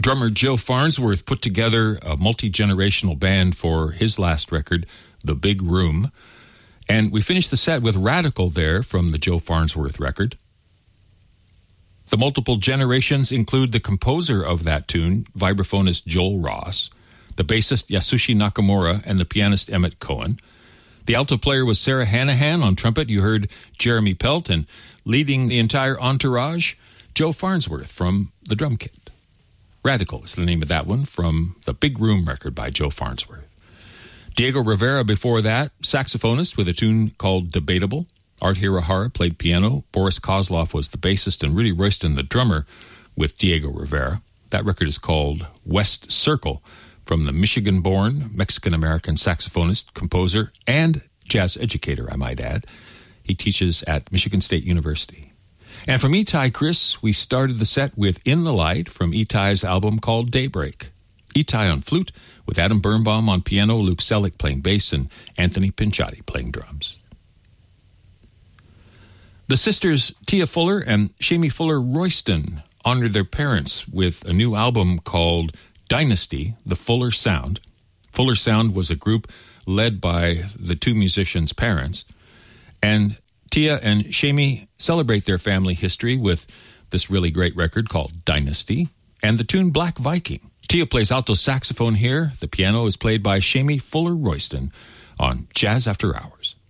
Drummer Joe Farnsworth put together a multi-generational band for his last record, The Big Room. And we finished the set with Radical there from the Joe Farnsworth record. The multiple generations include the composer of that tune, vibraphonist Joel Ross, the bassist Yasushi Nakamura, and the pianist Emmett Cohen. The alto player was Sarah Hanahan. On trumpet, you heard Jeremy Pelt, and leading the entire entourage, Joe Farnsworth from the drum kit. Radical is the name of that one from the Big Room record by Joe Farnsworth. Diego Rivera before that, saxophonist with a tune called Debatable. Art Hirahara played piano. Boris Kozlov was the bassist, and Rudy Royston the drummer with Diego Rivera. That record is called West Circle from the Michigan-born Mexican-American saxophonist, composer, and jazz educator, I might add. He teaches at Michigan State University. And from Itai Chris, we started the set with In the Light from Itai's album called Daybreak. Itai on flute, with Adam Birnbaum on piano, Luke Selleck playing bass, and Anthony Pinciotti playing drums. The sisters Tia Fuller and Shamie Fuller Royston honored their parents with a new album called Dynasty, The Fuller Sound. Fuller Sound was a group led by the two musicians' parents, and Tia and Shamie celebrate their family history with this really great record called Dynasty and the tune Black Viking. Tia plays alto saxophone here. The piano is played by Shamie Fuller Royston on Jazz After Hours.